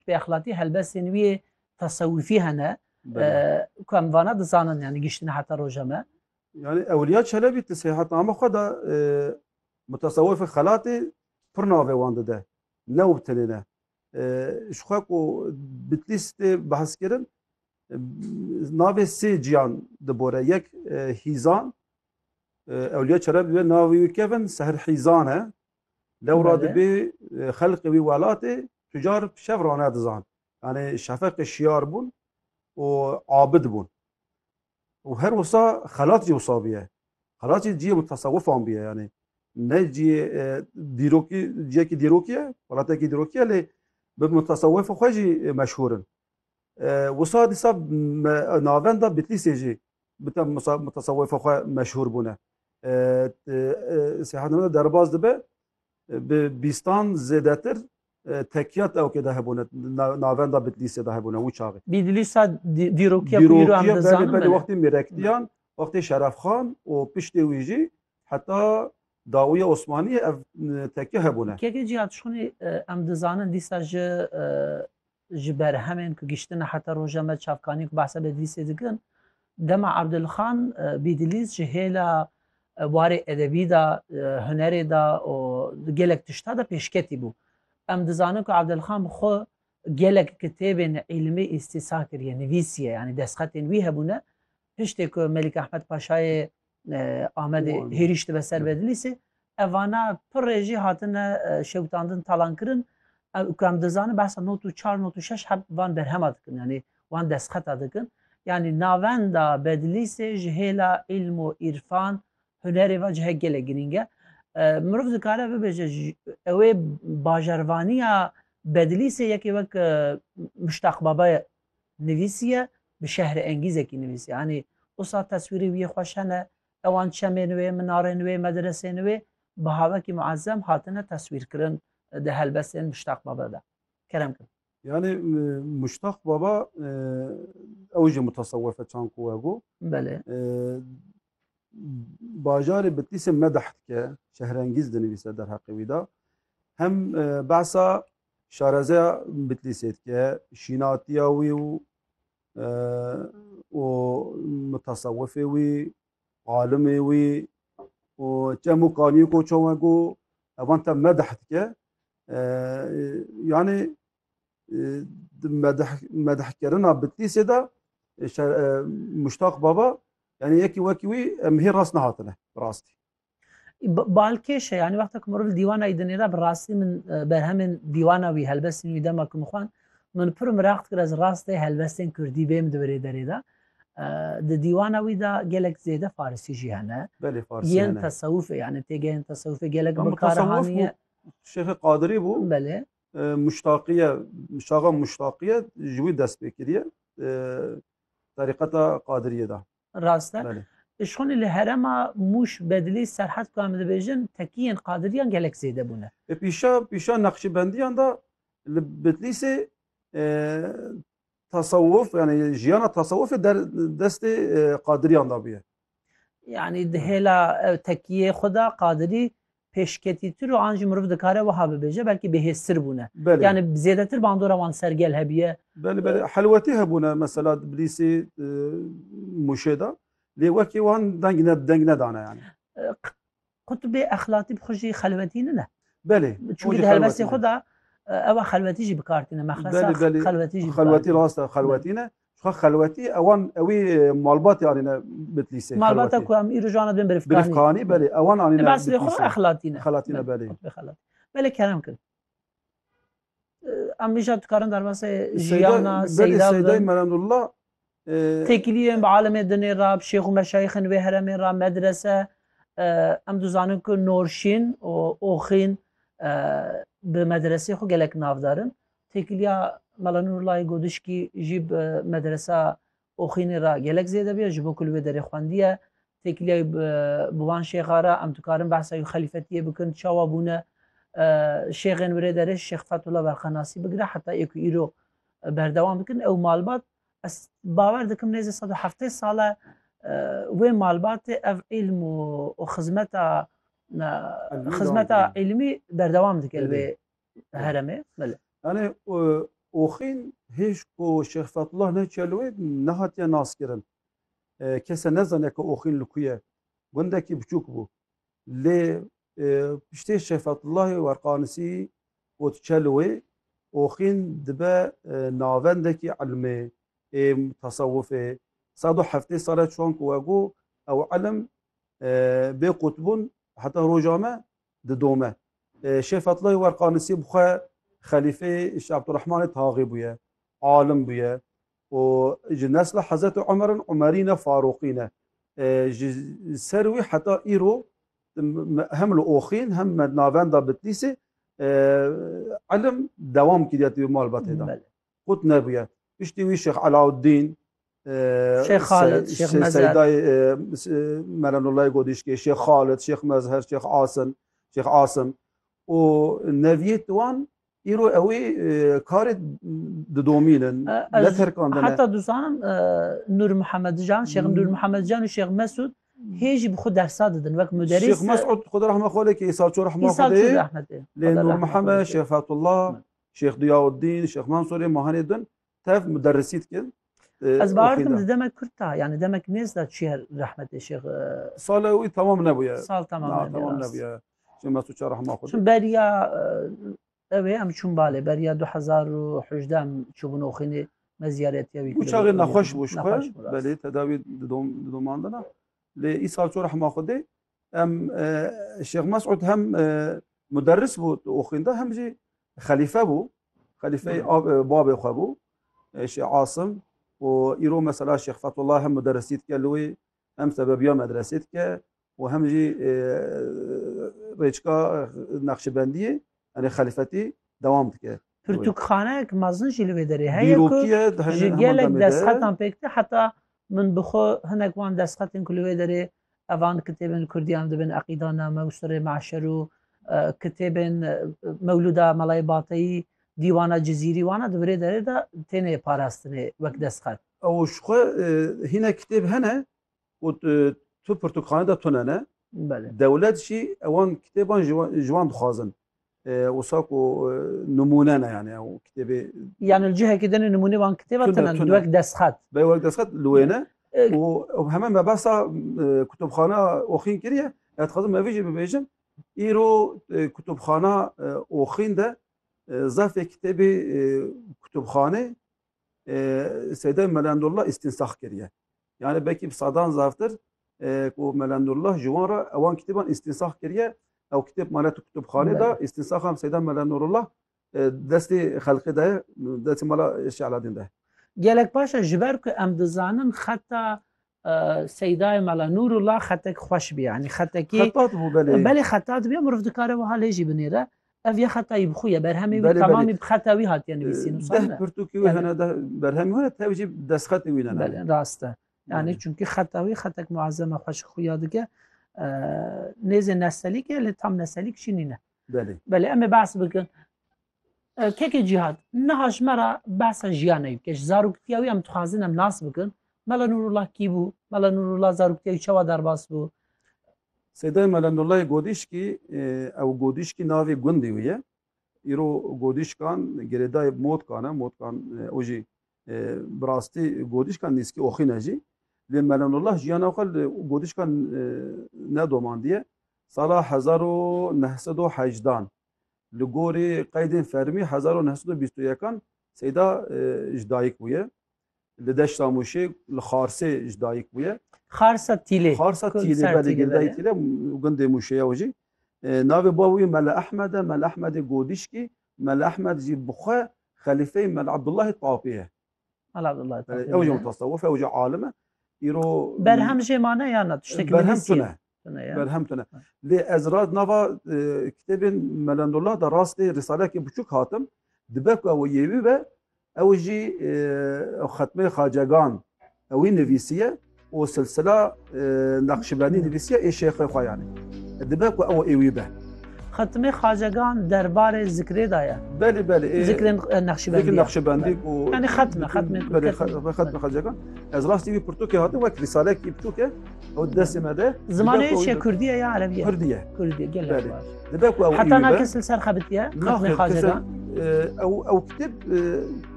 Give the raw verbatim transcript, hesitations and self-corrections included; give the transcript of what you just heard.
بأخلاقي هلبسين وي تصوفي هنا كم وانا دزانن يعني جشتنا حتى روجما يعني أولياء شلبي تسيحات نامه خدا متصوف خلاتي برناوي وانده ده نو بتنينه شخاكو بتليست بحث كرن ناوي سي جيان دبوره يك هيزان أولياء شلبي ناوي كيفن سهر حيزانه لو راد بي خلق بي ولاتي تجار شفرانه دزان يعني شفق الشيار بون وعابد بون وهر وصا خلات جي وصابيه خلات جي متصوفان بيه يعني نجي ديروكي جيكي ديروكيه ولاتي ديروكيه اللي بمتصوف خوجي مشهورن وصا دي صاب نافندا بتليسي جي بتا متصوف خو مشهور بونه سيحنا درباز دبه بيستان زيدتر تكيات او كده هبونه نافندا بتليسي ده هبونه وچاغي بدليسا ديروكيا بيرو ام دزان بل وقت ميركتيان وقت شرف خان و بشتي ويجي حتى داويه عثمانيه تكيه هبونه كي جيات شوني ام دزانن ديسا ج جبر همن كجشتنا حتى روجما شافكاني بحث بدليسي دكن دما عبد الخان بدليس جهيلا واري ادبي دا هنري دا و جلك تشتا دا پیشکتی بو ام دزانن که عبدالخان خو گلک کتابین علمی استیصال کریه نویسیه يعني دستخطین وی هبونه پشتی که ملک احمد پاشای آمد هریشت بسر بدلیسه اوانا پر رژی هاتن شوتاندن تالان کرن که ام دزانن بحثا نوتو چار نوتو شش حب وان درهم دکن يعني وان دستخط دکن يعني ناوندا بدلیسه جهلا علم و عرفان هنری و جه گله گرینگه مروف دکاره ببیجه اوه باجروانیه بدلیسه یکی وک مشتاق بابا نویسیه به شهر انگیزه کی نویسیه یعنی اصلا تصویری وی خوشنه اوان چمه نوی مناره نوی مدرسه نوی به هوا کی معظم هاتنه تصویر کرن ده هلبسین مشتاق بابا ده کرم کن يعني مشتاق بابا اوج متصوفه كان كواغو بله باجار بتليس مدح که شهرانگیز دنویسه در حق ویدا هم بعثا شارزه بتلیسید که شیناتیاوی و و متصوفی وی عالمی وی و جمو کانی کو چومگو اوانت مدح که يعني مدح مدح کرنا بتلیسه دا مشتاق بابا يعني يكي وكيوي ام هي راس نهاتنا براستي بالكيشه يعني وقتك مر الديوان ايدني دا براستي من برهم ديوانا وي هلبس ني دما كم خوان من برم راخت كراز راستي هلبسين كردي بهم دبري دريدا د ديوانا وي دا جلك زيده فارسي جهنه بله فارسي ين تصوف يعني تيجي تصوف جلك بكارهانيه الشيخ القادري بو بله مشتاقيه مشاغه مشتاقيه جوي دست بكريه طريقه قادريه ده راسته بله شلون اللي هرما مش بدلي سرحت كامل بيجن تكين قادريان جالك زيده بونه بيشا بيشا نقشبنديان دا بتليسي اه تصوف يعني جيانا تصوف در دست قادريان دا بيه يعني دهلا تكيه خدا قادري پیشکتی تر و آنج مروف دکاره و هابه بيجه بلکه بهستر بونه بله. يعني زیاده تر باندورا وان سرگل هبیه بله بله حلوتي هبونه مثلا بليسي مشهده لي وكي وان دنگ دنگ ندانه يعني قطب اخلاقي بخوجي خلوتي نه بله چون ده بس خدا او خلوتي جي بكارتنا مخلصه خلوتي جي خلوتي راست خلوتينا شو خلوتي اوان اوي مالبات يعني بتليسي مالبات كو ام ايرجانا بن برفقاني برفقاني بله اوان اني بس خو اخلاقينا اخلاقينا بله بله كلام كده ام بيجات كارن در واسه جيانا سيدا سيدا مرحمه الله تكليم بعالم الدنيا راب شيخ ومشايخ و هرم راب مدرسه ام دوزانن كو نورشين و اوخين بمدرسه خو گلك نافدارن تكليا ملانور الله گودش کی جيب مدرسه اوخين را گلك زياده بيا جبو كل بدر خوانديه تكليا بوان شيخاره ام تكارن بحث خليفتيه بكن شوابونه شيخ انوري درش شيخ فتح الله برقناصي بقرا حتى يكو ايرو بردوام بكن او مالبات باور دكم نيزي صدو هفته ساله وين مالبات اف علم وخدمته خدمته علمي بردوام دكل به هرمه بله يعني oxîn hêj ku Şêx Fethullah Neçelwê nehatiye naskirin. Kese nezane ku oxîn li ku ye. Gundekî biçûk bû. Lê piştê Şêx Fethullahê Werqanîsî û Çelwê oxîn dibe navendekî ilmê, êm tesewufê. Sed û heftê sala çûan ku wego ew ilim bê qutbûn heta roja me didome. Şêx Fethullahê Werqanîsî bixwe xelîfê Şeyh Abdurrahmanê Taxî bûye, alim bûye û ji nesla Hezretê Umerîn Umerî ne Farûqî ne. Ji ser wî heta îro hem li oxîn hem navenda Bitlisê ilim dewam kiriye tî malbatê de. Qut nebûye. Piştî wî Şêx Elauddîn, Şêx Xalid, Şêx Mezher, Seydayê Melenullahê Godîşkê, Şêx Xalid, Şêx Mezher, Şêx Asım, Şêx Asım û neviyê wan îro ew ê karê didomînin, neterkandine. Heta dizanim Nur Mihemed Can, Şêx Nur Mihemed Can û Şêx Mesûd hêjî bi xwe dersa didin wek müderris. Şêx Mesûd Xuda rehme xwe lêke îsal çû rehme Xwedê lê Nur Mihemed, Şêx Fethullah, Şêx Diyauddîn, Şêx Mansurê Mahanê din tev müderrisî dikin. Ez bawardim di demek Kürt ta yani demek nêz da çiye rehmetê Şêx sala wî temam nebûye. Sal temam nebûye. Şêx Mesûd çû rehme Xwedê. Çûn beriya ew ê em çûn balê beriya du hezar û hejdeh em çûbûn oxînê me ziyaretiya wî. Bu çaxê nexweş bû ji xwe belê tedawî didomandina. Lê îsal çû rehme Xwedê em Şêx Mesûd hem müderris bû oxînda hem jî xelîfe bû. Xelîfeyê babê xwe bû. Şêx Asım û îro mesela Şêx Fethullah hem müderrisî dike li wê hem sebebiya medresê dike û hem jî rêçka Neqşibendiyê yani xelîfetî dewam dike. Pirtûkxaneyek mezin jî li wê derê heye ku ji gelek destxetan pêk te heta min bi xwe hinek wan destxetên ku li wê derê evan kitêbên Kurdiyan dibin Eqîdaname, Usturê Meşer û kitêbên Mewlûda Melayê Bateyî, Dîwana Cizîrî wana di birê derê de têne parastinê wek destxet. Ew ji xwe hinek kitêb hene û tu pirtûkxane de tune ne. Dewlet jî ewan kitêban ji wan dixwazin. Wisa ku numûne ne yani ew kitêbê. Yani li cihekê de numûne wan kitêba tune wek destxet. Bê wek destxet li wê ne û heme me behsa kutubxana oxîn kiriye. Ez dixwazim me vê jî bibêjim îro kutubxana oxîn de zafê kitêbê kutubxanê Seydê Melendullah îstinsax kiriye. Yani belkî bi sadan zaftir ku Melendullah ji wan re ewan kitêban îstinsax kiriye. Ew kitêb male tu kutubxanê da îstinsaxa Seydê Melendullah destê xelqê de ye destê mala Şêx Elauddîn de. Gelek baş e ji ber ku em dizanin xeta Seydayê Melenûrullah xetek xweş bî yani xetekî xetat bû belê. Belê xetat bî mirov dikare wiha lê jî binêre. Ev ya xetayî bixuye berhemê wî temamî bi xeta wî hatiye nivîsîn. Deh pirtûkî wî hene de berhemî hene tev jî destxetê wî ne. Belê rast e. Yani çünkü xeta wî xetek muezzeme xweş xuya dike. Nêzê neselîk e lê tam neselîk jî nîne. Belê. Belê em ê behs bikin. Kekê cîhat niha ji me re behsa jiyanê bike. Ji zaroktiya wî em dixwazin em nas bikin. Melenûrullah kî bû? Melenûrullah zaroktiya wî çawa derbas bû? Seydê Melendullahê Godîşkî ew Godîşkî navê gundê wî ye. Îro Godîşkan girêdayê Motkan e Motkan o jî bi rastî Godîşkan nîskî oxîne jî. Lê Melenullah jiyana xwe li Godîşkan nedomandiye. Sala hezar û neh sed û hejdan li gorî qeydên fermî hezar û neh sed û bîst û yekan Seyda ji dayîk bûye. Li Deşta Mûşê li Xarsê ji dayîk bûye. Xarsa Tîlê. Xarsa Tîlê belê girdayê Tîlê gundê Mûşeya wî jî. Navê bava wî Mele Ehmed e Mele Ehmedê Godîşkî. Mele Ehmed jî bi xwe xelîfeyê Mele Abdullahê Tapî ye. Mele Abdullahê Tapî. Ew jî mutasawwif e ew jî alim e. Îro berhem jê mane ya ne tiştekî berhem tune. Berhem tune. Lê ez rad nava kitêbên Melendullah da rastê risalekî biçûk hatim. Dibe ku ew yêwî ve ew jî xetmê xacegan ew ê nivîsiye û silsila Neqşibendî nivîsiye ê şêxê xwe yanî. Dibe ku ew êwî be. Xetmê xacegan derbarê zikrê da ye. Belê belê. Zikrên Neqşibendî. Zikrên Neqşibendî û yani xetme xetmê xetmê xacegan. Ez rastî wî pirtûkê hatim wek risalekî biçûk e ew destê me de. Zimanê çi Kurdî ye ya Erebî ye? Kurdî ye. Kurdî gelek baş. Dibe ku ew heta nakesil ser xebitiye xetmê xacegan. ew ew kitêb